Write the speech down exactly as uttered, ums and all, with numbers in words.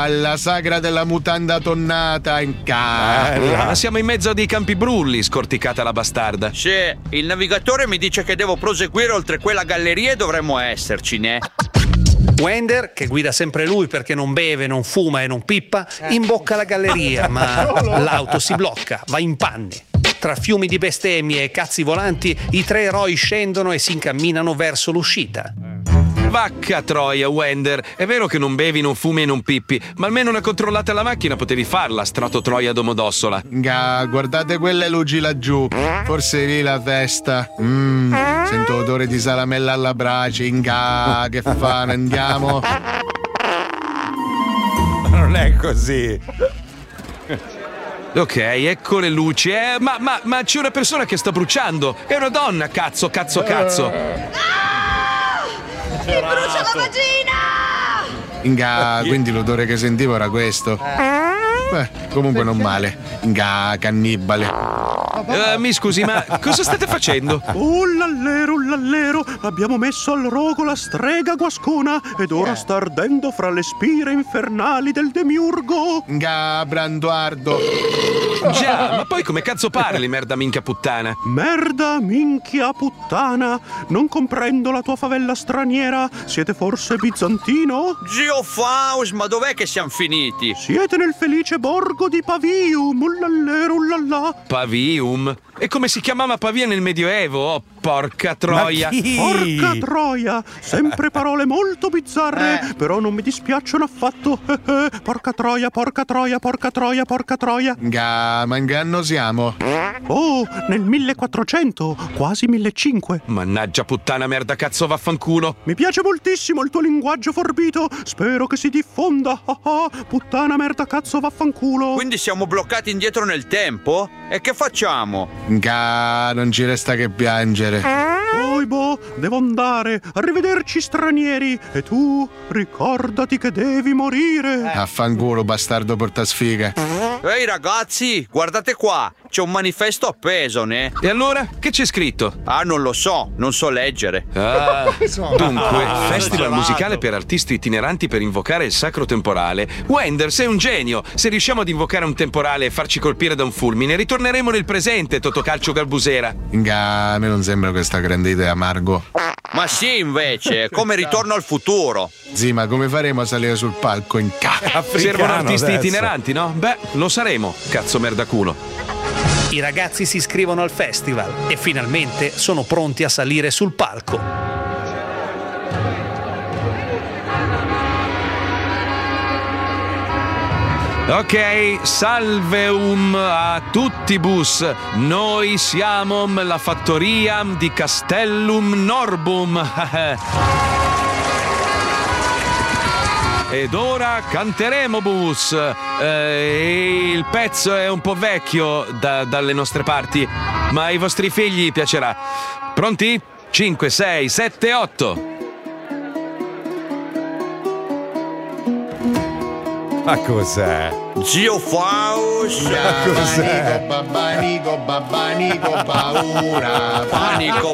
alla sagra della mutanda tonnata in casa. Ma siamo in mezzo a dei campi brulli, scorticata la bastarda. Sì, il navigatore mi dice che devo proseguire oltre quella galleria e dovremmo esserci, ne? Wender, che guida sempre lui perché non beve, non fuma e non pippa, imbocca la galleria, ma l'auto si blocca, va in panne. Tra fiumi di bestemmie e cazzi volanti, i tre eroi scendono e si incamminano verso l'uscita. Vacca troia, Wender. È vero che non bevi, non fumi e non pippi, ma almeno una controllata alla macchina potevi farla, strato troia domodossola. Nga, guardate quelle luci laggiù. Forse lì la festa. Mmm, sento odore di salamella alla brace. Nga, che fa? Ne andiamo? Non è così. Ok, ecco le luci. Eh, ma, ma, ma c'è una persona che sta bruciando. È una donna, cazzo, cazzo, cazzo. Mi brucia la vagina! Nga, quindi l'odore che sentivo era questo. Beh, comunque non male. Nga, cannibale. Uh, mi scusi, ma cosa state facendo? Oh lallero, lallero, abbiamo messo al rogo la strega guascona ed ora sta ardendo fra le spire infernali del demiurgo. Nga, Branduardo. Già, ma poi come cazzo parli, merda minchia puttana? Merda minchia puttana, non comprendo la tua favella straniera. Siete forse bizantino? Zio Faust, ma dov'è che siamo finiti? Siete nel felice borgo di Pavium, ullallero, ullallà. Pavium? E come si chiamava Pavia nel Medioevo? Oh, porca troia! Porca troia! Sempre parole molto bizzarre, eh. però non mi dispiacciono affatto. Porca troia, porca troia, porca troia, porca troia. Nga, ma in che anno siamo? Oh, nel millequattrocento, quasi millecinquecento. Mannaggia puttana merda cazzo vaffanculo. Mi piace moltissimo il tuo linguaggio forbito. Spero che si diffonda. Puttana merda cazzo vaffanculo. Quindi siamo bloccati indietro nel tempo? E che facciamo? Nga, non ci resta che piangere. Poi boh, devo andare. Arrivederci stranieri. E tu ricordati che devi morire. Affanculo, bastardo portasfiga. Ehi ragazzi, guardate qua. C'è un manifesto appeso, ne? E allora? Che c'è scritto? Ah, non lo so, non so leggere. Ah, dunque, ah, festival musicale per artisti itineranti per invocare il sacro temporale. Wender, sei un genio! Se riusciamo ad invocare un temporale e farci colpire da un fulmine, ritorneremo nel presente, Totocalcio Garbusera. Nga, a me non sembra questa grande idea, Margo. Ma sì, invece, come Ritorno al futuro. Sì, ma come faremo a salire sul palco in ca? Servono artisti adesso. itineranti, no? Beh, lo saremo, cazzo merda culo. I ragazzi si iscrivono al festival e finalmente sono pronti a salire sul palco. Ok, salveum a tutti bus. Noi siamo la fattoria di Castellum Norbum. Ed ora canteremo bus. Eh, il pezzo è un po' vecchio da, dalle nostre parti, ma ai vostri figli piacerà. Pronti? cinque, sei, sette, otto. Ma cos'è? Zio Faust. Babanico, babanico, babanico, paura. Panico,